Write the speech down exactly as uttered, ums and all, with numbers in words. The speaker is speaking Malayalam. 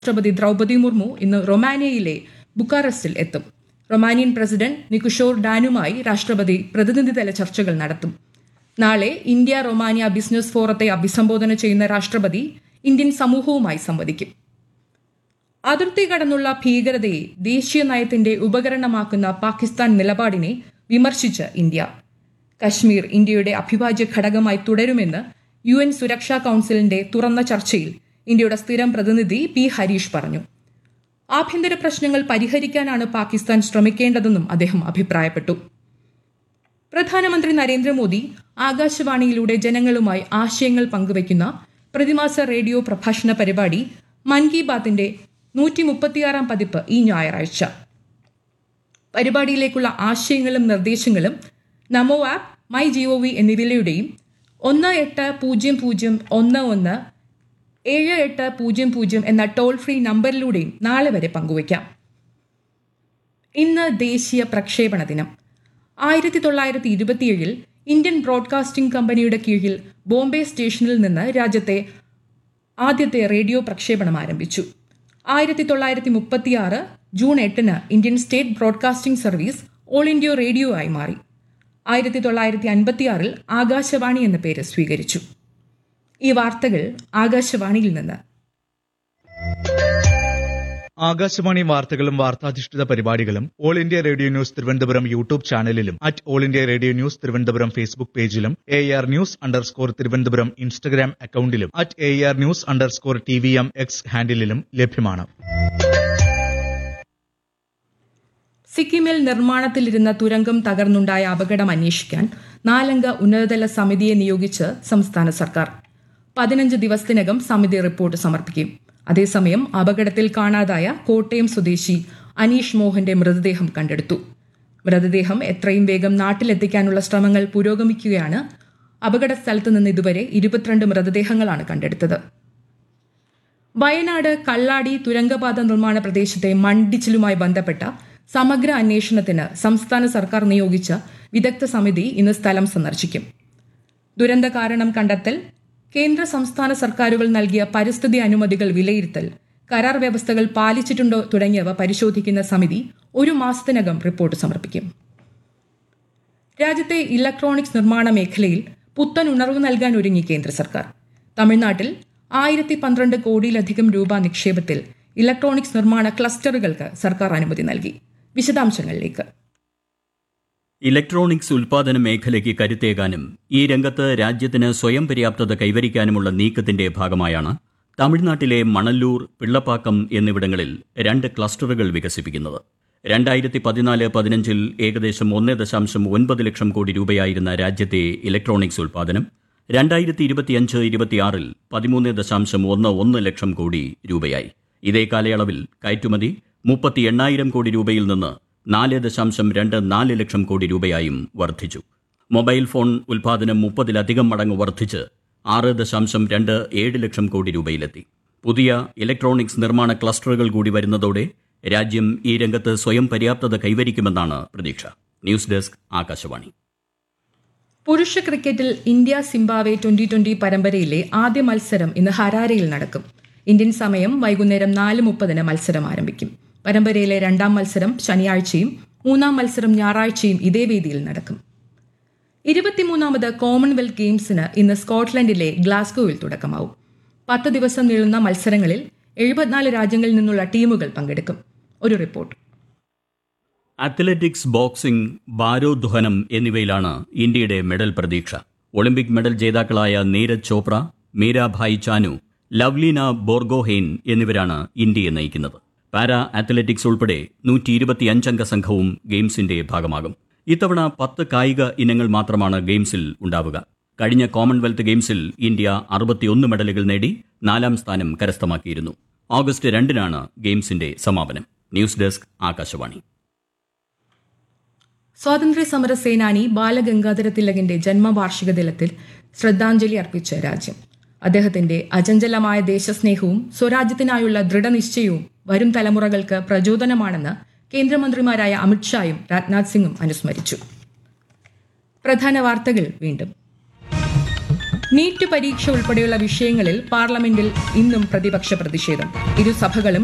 രാഷ്ട്രപതി ദ്രൗപദി മുർമു ഇന്ന് റൊമാനിയയിലെ ബുക്കാറസ്റ്റിൽ എത്തും. റൊമാനിയൻ പ്രസിഡന്റ് നിക്കുഷോർ ഡാനുമായി രാഷ്ട്രപതി പ്രതിനിധിതല ചർച്ചകൾ നടത്തും. നാളെ ഇന്ത്യ റൊമാനിയ ബിസിനസ് ഫോറത്തെ അഭിസംബോധന ചെയ്യുന്ന രാഷ്ട്രപതി ഇന്ത്യൻ സമൂഹവുമായി സംവദിക്കും. അതിർത്തി കടന്നുള്ള ഭീകരതയെ ദേശീയ നയത്തിന്റെ ഉപകരണമാക്കുന്ന പാകിസ്ഥാൻ നിലപാടിനെ വിമർശിച്ച് ഇന്ത്യ. കശ്മീർ ഇന്ത്യയുടെ അവിഭാജ്യ ഘടകമായി തുടരുമെന്ന് യു എൻ സുരക്ഷാ കൌൺസിലിന്റെ തുറന്ന ചർച്ചയിൽ ഇന്ത്യയുടെ സ്ഥിരം പ്രതിനിധി പി ഹരീഷ് പറഞ്ഞു. ആഭ്യന്തര പ്രശ്നങ്ങൾ പരിഹരിക്കാനാണ് പാകിസ്ഥാൻ ശ്രമിക്കേണ്ടതെന്നും അദ്ദേഹം അഭിപ്രായപ്പെട്ടു. പ്രധാനമന്ത്രി നരേന്ദ്രമോദി ആകാശവാണിയിലൂടെ ജനങ്ങളുമായി ആശയങ്ങൾ പങ്കുവയ്ക്കുന്ന പ്രതിമാസ റേഡിയോ പ്രഭാഷണ പരിപാടി മൻ കി ബാത്തിന്റെ നൂറ്റി മുപ്പത്തിയാറാം പതിപ്പ് ഈ ഞായറാഴ്ച. പരിപാടിയിലേക്കുള്ള ആശയങ്ങളും നിർദ്ദേശങ്ങളും നമോ ആപ്പ്, മൈ ജിഒവി എന്നിവയിലൂടെയും ഒന്ന് എട്ട് പൂജ്യം പൂജ്യം ഒന്ന് ഒന്ന് ഏഴ് എട്ട് പൂജ്യം പൂജ്യം എന്ന ടോൾ ഫ്രീ നമ്പറിലൂടെയും നാളെ വരെ പങ്കുവയ്ക്കാം. ഇന്ന് ദേശീയ പ്രക്ഷേപണ ദിനം. ആയിരത്തി തൊള്ളായിരത്തി ഇരുപത്തിയേഴിൽ ഇന്ത്യൻ ബ്രോഡ്കാസ്റ്റിംഗ് കമ്പനിയുടെ കീഴിൽ ബോംബെ സ്റ്റേഷനിൽ നിന്ന് രാജ്യത്തെ ആദ്യത്തെ റേഡിയോ പ്രക്ഷേപണം ആരംഭിച്ചു. ആയിരത്തി തൊള്ളായിരത്തി മുപ്പത്തിയാറ് ജൂൺ എട്ടിന് Indian state broadcasting service all India radio ആയി മാറി. ആയിരത്തി തൊള്ളായിരത്തി അൻപത്തിയാറിൽ ആകാശവാണി എന്ന പേര് സ്വീകരിച്ചു. ഈ വാർത്തകൾ ആകാശവാണിയിൽ നിന്ന്. ആകാശവാണി വാർത്തകളും വാർത്താധിഷ്ഠിത പരിപാടികളും all India radio news Thiruvananthapuram YouTube ചാനലിലും at all India radio news Thiruvananthapuram Facebook പേജിലും A R news underscore Thiruvananthapuram Instagram അക്കൌണ്ടിലും at A R news underscore T V M X ഹാൻഡിലും ലഭ്യമാണ്. സിക്കിമിൽ നിർമ്മാണത്തിലിരുന്ന തുരങ്കം തകർന്നുണ്ടായ അപകടം അന്വേഷിക്കാൻ നാലംഗ ഉന്നതതല സമിതിയെ നിയോഗിച്ച് സംസ്ഥാന സർക്കാർ. പതിനഞ്ച് ദിവസത്തിനകം സമിതി റിപ്പോർട്ട് സമർപ്പിക്കും. അതേസമയം അപകടത്തിൽ കാണാതായ കോട്ടയം സ്വദേശി അനീഷ് മോഹന്റെ മൃതദേഹം കണ്ടെടുത്തു. മൃതദേഹം എത്രയും വേഗം നാട്ടിലെത്തിക്കാനുള്ള ശ്രമങ്ങൾ പുരോഗമിക്കുകയാണ്. അപകട സ്ഥലത്ത് നിന്ന് ഇതുവരെ ഇരുപത്തിരണ്ട് മൃതദേഹങ്ങളാണ് കണ്ടെടുത്തത്. വയനാട് കള്ളാടി തുരങ്കപാത നിർമ്മാണ പ്രദേശത്തെ മണ്ണിടിച്ചിലുമായി ബന്ധപ്പെട്ട സമഗ്ര അന്വേഷണത്തിന് സംസ്ഥാന സർക്കാർ നിയോഗിച്ച വിദഗ്ധ സമിതി ഇന്ന് സ്ഥലം സന്ദർശിക്കും. ദുരന്ത കാരണം കണ്ടെത്തൽ, കേന്ദ്ര സംസ്ഥാന സർക്കാരുകൾ നൽകിയ പരിസ്ഥിതി അനുമതികൾ വിലയിരുത്തൽ, കരാർ വ്യവസ്ഥകൾ പാലിച്ചിട്ടുണ്ടോ തുടങ്ങിയവ പരിശോധിക്കുന്ന സമിതി ഒരു മാസത്തിനകം റിപ്പോർട്ട് സമർപ്പിക്കും. രാജ്യത്തെ ഇലക്ട്രോണിക്സ് നിർമ്മാണ മേഖലയിൽ പുത്തൻ ഉണർവ് നൽകാൻ ഒരുങ്ങി കേന്ദ്ര സർക്കാർ. തമിഴ്നാട്ടിൽ ആയിരത്തി പന്ത്രണ്ട് കോടിയിലധികം രൂപ നിക്ഷേപത്തിൽ ഇലക്ട്രോണിക്സ് നിർമ്മാണ ക്ലസ്റ്ററുകൾക്ക് സർക്കാർ അനുമതി നൽകി. വിശദാംശങ്ങളിലേക്ക്. ഇലക്ട്രോണിക്സ് ഉൽപാദന മേഖലയ്ക്ക് കരുത്തേകാനും ഈ രംഗത്ത് രാജ്യത്തിന് സ്വയം പര്യാപ്തത കൈവരിക്കാനുമുള്ള നീക്കത്തിന്റെ ഭാഗമായാണ് തമിഴ്നാട്ടിലെ മണല്ലൂർ, പിള്ളപ്പാക്കം എന്നിവിടങ്ങളിൽ രണ്ട് ക്ലസ്റ്ററുകൾ വികസിപ്പിക്കുന്നത്. രണ്ടായിരത്തി പതിനാല് പതിനഞ്ചിൽ ഏകദേശം ഒന്ന് ദശാംശം ഒൻപത് ലക്ഷം കോടി രൂപയായിരുന്ന രാജ്യത്തെ ഇലക്ട്രോണിക്സ് ഉൽപാദനം രണ്ടായിരത്തി ഇരുപത്തിയഞ്ച് ഇരുപത്തിയാറിൽ പതിമൂന്ന് ദശാംശം ഒന്ന് ഒന്ന് ലക്ഷം കോടി രൂപയായി. ഇതേ കാലയളവിൽ കയറ്റുമതി മുപ്പത്തി എണ്ണായിരം കോടി രൂപയിൽ നിന്ന് നാല് ദശാംശം രണ്ട് നാല് ലക്ഷം കോടി രൂപയായും വർദ്ധിച്ചു. മൊബൈൽ ഫോൺ ഉൽപാദനം മുപ്പതിലധികം മടങ്ങ് വർദ്ധിച്ച് ആറ് ദശാംശം രണ്ട് ഏഴ് ലക്ഷം കോടി രൂപയിലെത്തി. പുതിയ ഇലക്ട്രോണിക്സ് നിർമ്മാണ ക്ലസ്റ്ററുകൾ കൂടി വരുന്നതോടെ രാജ്യം ഈ രംഗത്ത് സ്വയം പര്യാപ്തത കൈവരിക്കുമെന്നാണ് പ്രതീക്ഷ. News desk, Akashvani. പുരുഷ ക്രിക്കറ്റിൽ ഇന്ത്യ സിംബാബ്വെ ട്വന്റി ട്വന്റി പരമ്പരയിലെ ആദ്യ മത്സരം ഇന്ന് ഹരാരയിൽ നടക്കും. ഇന്ത്യൻ സമയം വൈകുന്നേരം നാല് മുപ്പതിന് മത്സരം ആരംഭിക്കും. പരമ്പരയിലെ രണ്ടാം മത്സരം ശനിയാഴ്ചയും മൂന്നാം മത്സരം ഞായറാഴ്ചയും ഇതേ വേദിയിൽ നടക്കും. ഇരുപത്തിമൂന്നാമത് കോമൺവെൽത്ത് ഗെയിംസിന് ഇന്ന് സ്കോട്ട്ലൻഡിലെ ഗ്ലാസ്ഗോയിൽ തുടക്കമാവും. പത്ത് ദിവസം നീളുന്ന മത്സരങ്ങളിൽ എഴുപത്തിനാല് രാജ്യങ്ങളിൽ നിന്നുള്ള ടീമുകൾ പങ്കെടുക്കും. ഒരു റിപ്പോർട്ട്. അത്ലറ്റിക്സ്, ബോക്സിംഗ്, ഭാരോദ്വഹനം എന്നിവയിലാണ് ഇന്ത്യയുടെ മെഡൽ പ്രതീക്ഷ. ഒളിമ്പിക് മെഡൽ ജേതാക്കളായ നീരജ് ചോപ്ര, മീരാഭായ് ചാനു, ലവ്ലീന ബോർഗോഹെയ്ൻ എന്നിവരാണ് ഇന്ത്യയെ നയിക്കുന്നത്. പാരാ അത്ലറ്റിക്സ് ഉൾപ്പെടെ നൂറ്റി ഇരുപത്തിയഞ്ചംഗ സംഘവും ഗെയിംസിന്റെ ഭാഗമാകും. ഇത്തവണ പത്ത് കായിക ഇനങ്ങൾ മാത്രമാണ് ഗെയിംസിൽ ഉണ്ടാവുക. കഴിഞ്ഞ കോമൺവെൽത്ത് ഗെയിംസിൽ ഇന്ത്യ അറുപത്തിയൊന്ന് മെഡലുകൾ നേടി നാലാം സ്ഥാനം കരസ്ഥമാക്കിയിരുന്നു. ഓഗസ്റ്റ് രണ്ടിനാണ് ഗെയിംസിന്റെ സമാപനം. News desk, Akashvani. സ്വാതന്ത്ര്യ സമര സേനാനി ബാലഗംഗാധര തിലകിന്റെ ജന്മവാർഷിക ദിനത്തിൽ ശ്രദ്ധാഞ്ജലി അർപ്പിച്ച രാജ്യം. അദ്ദേഹത്തിന്റെ അചഞ്ചലമായ ദേശസ്നേഹവും സ്വരാജ്യത്തിനായുള്ള ദൃഢനിശ്ചയവും വരും തലമുറകൾക്ക് പ്രചോദനമാണെന്ന് കേന്ദ്രമന്ത്രിമാരായ അമിത്ഷായും രാജ്നാഥ് സിംഗും അനുസ്മരിച്ചു. പ്രധാന വാർത്തകൾ വീണ്ടും. നീറ്റ് പരീക്ഷ ഉൾപ്പെടെയുള്ള വിഷയങ്ങളിൽ പാർലമെന്റിൽ ഇന്നും പ്രതിപക്ഷ പ്രതിഷേധം. ഇരുസഭകളും